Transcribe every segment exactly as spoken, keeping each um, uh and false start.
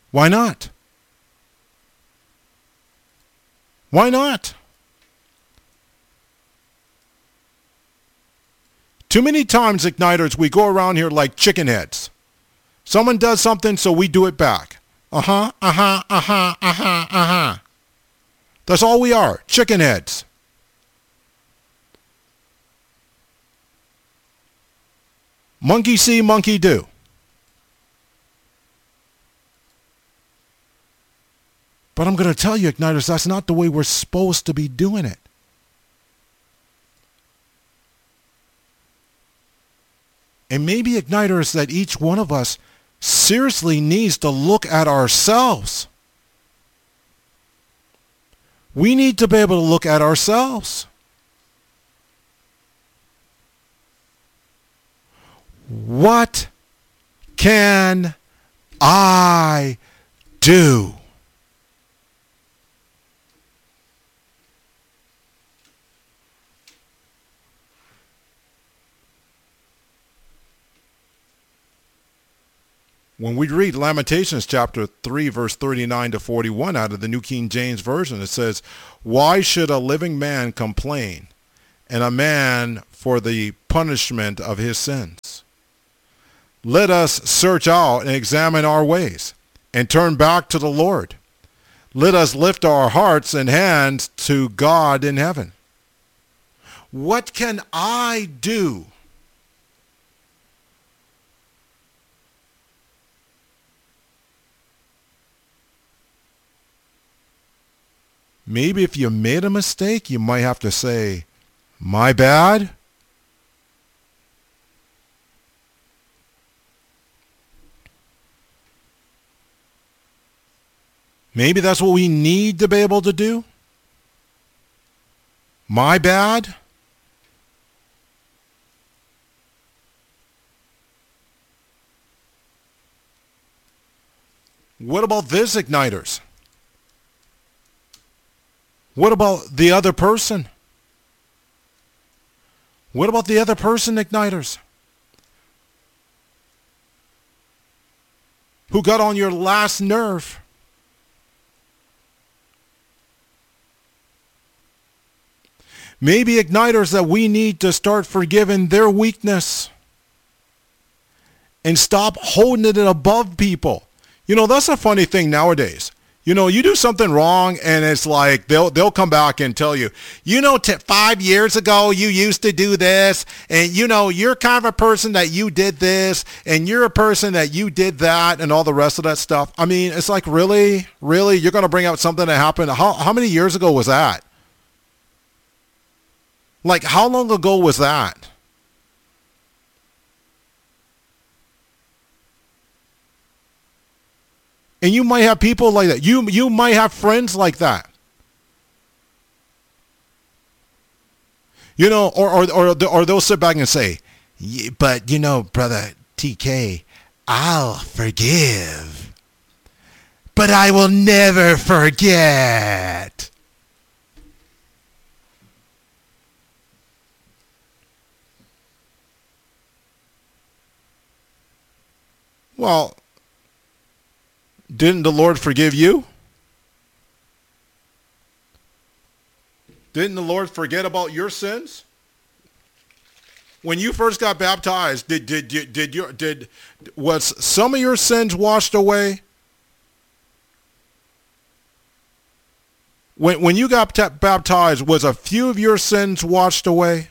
Why not? Why not? Too many times, Igniters, we go around here like chicken heads. Someone does something, so we do it back. Uh-huh, uh-huh, uh-huh, uh-huh, uh-huh. That's all we are, chicken heads. Monkey see, monkey do. But I'm going to tell you, Igniters, that's not the way we're supposed to be doing it. And maybe, Igniters, that each one of us seriously needs to look at ourselves. We need to be able to look at ourselves. What can I do? When we read Lamentations chapter three, verse thirty-nine to forty-one out of the New King James Version, it says, "Why should a living man complain, and a man for the punishment of his sins? Let us search out and examine our ways, and turn back to the Lord. Let us lift our hearts and hands to God in heaven." What can I do? Maybe if you made a mistake, you might have to say, "My bad." Maybe that's what we need to be able to do. My bad. What about this, Igniters? What about the other person? What about the other person, Igniters? Who got on your last nerve? Maybe, Igniters, that we need to start forgiving their weakness and stop holding it above people. You know, that's a funny thing nowadays. You know, you do something wrong, and it's like they'll they'll come back and tell you, you know, t- five years ago you used to do this, and you know, you're kind of a person that you did this, and you're a person that you did that, and all the rest of that stuff. I mean, it's like, really, really, you're going to bring out something that happened? How how many years ago was that? Like, how long ago was that? And you might have people like that. You you might have friends like that. You know, or or or, or they'll sit back and say, "But you know, brother T K, I'll forgive, but I will never forget." Well, didn't the Lord forgive you? Didn't the Lord forget about your sins? When you first got baptized, did did did, did your did was some of your sins washed away? When when you got t- baptized, was a few of your sins washed away?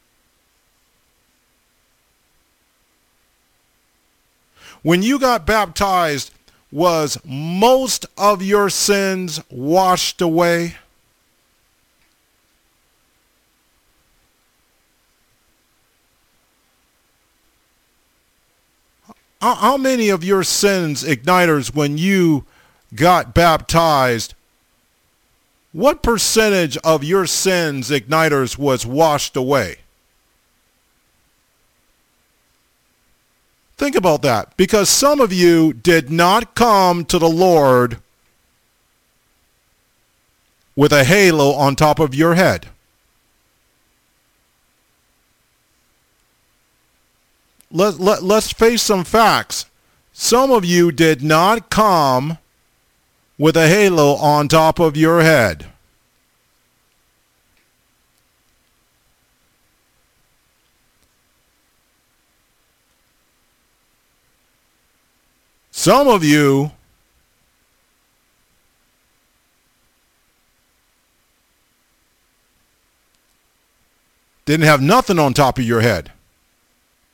When you got baptized, was most of your sins washed away? How many of your sins, Igniters, when you got baptized, what percentage of your sins, Igniters, was washed away? Think about that, because some of you did not come to the Lord with a halo on top of your head. Let, let, let's face some facts. Some of you did not come with a halo on top of your head. Some of you didn't have nothing on top of your head.